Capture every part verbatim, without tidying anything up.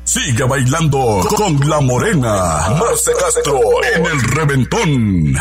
Sigue bailando con la morena Marce Castro en el Reventón.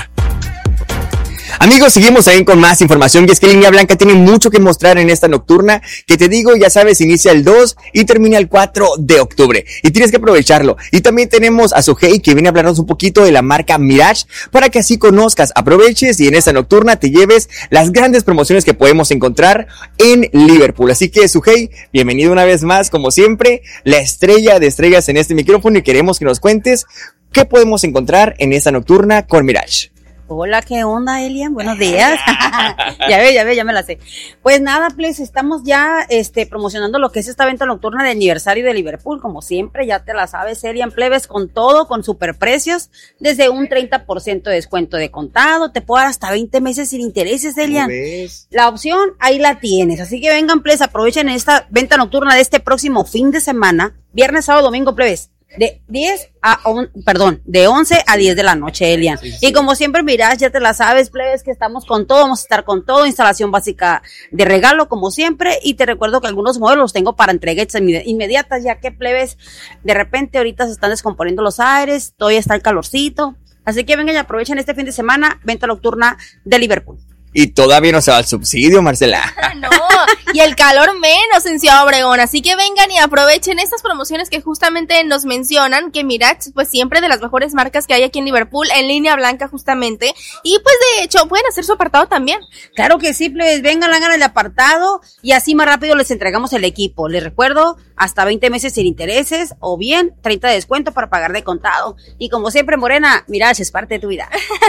Amigos, seguimos ahí con más información y es que Línea Blanca tiene mucho que mostrar en esta nocturna que te digo, ya sabes, inicia el dos y termina el cuatro de octubre y tienes que aprovecharlo. Y también tenemos a Sujei que viene a hablarnos un poquito de la marca Mirage para que así conozcas, aproveches y en esta nocturna te lleves las grandes promociones que podemos encontrar en Liverpool. Así que Sujei, bienvenido una vez más, como siempre, la estrella de estrellas en este micrófono y queremos que nos cuentes qué podemos encontrar en esta nocturna con Mirage. Hola, ¿qué onda, Elian? Buenos días. ya ve, ya ve, ya me la sé. Pues nada, pues estamos ya este, promocionando lo que es esta venta nocturna de aniversario de Liverpool, como siempre, ya te la sabes, Elian, plebes, con todo, con superprecios, desde un treinta por ciento de descuento de contado, te puedo dar hasta veinte meses sin intereses, Elian. La opción, ahí la tienes, así que vengan, plebes, aprovechen esta venta nocturna de este próximo fin de semana, viernes, sábado, domingo, plebes. De diez a, on, perdón, de once a diez de la noche, Elian. Sí, sí. Y como siempre, mirás, ya te la sabes, plebes, que estamos con todo, vamos a estar con todo, instalación básica de regalo, como siempre, y te recuerdo que algunos modelos los tengo para entregas inmediatas, ya que, plebes, de repente ahorita se están descomponiendo los aires, todavía está el calorcito, así que vengan y aprovechen este fin de semana, venta nocturna de Liverpool. Y todavía no se va el subsidio, Marcela. No, y el calor menos en Ciudad Obregón, así que vengan y aprovechen estas promociones que justamente nos mencionan, que Mirage, pues siempre de las mejores marcas que hay aquí en Liverpool, en Línea Blanca justamente, y pues de hecho pueden hacer su apartado también. Claro que sí, pues vengan, hagan el apartado y así más rápido les entregamos el equipo. Les recuerdo, hasta veinte meses sin intereses o bien treinta de descuento para pagar de contado. Y como siempre, Morena, Mirage es parte de tu vida.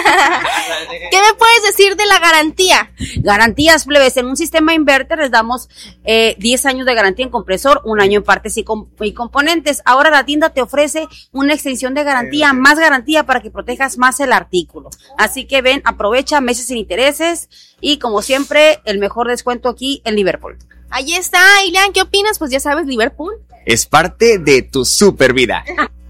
¿Qué me puedes decir de la garantía? Garantías, plebes, en un sistema inverter les damos eh, diez años de garantía en compresor, un año en partes y, comp- y componentes. Ahora la tienda te ofrece una extensión de garantía, más garantía para que protejas más el artículo. Así que ven, aprovecha, meses sin intereses y como siempre, el mejor descuento aquí en Liverpool. Ahí está, Ilan, ¿qué opinas? Pues ya sabes, Liverpool es parte de tu super vida.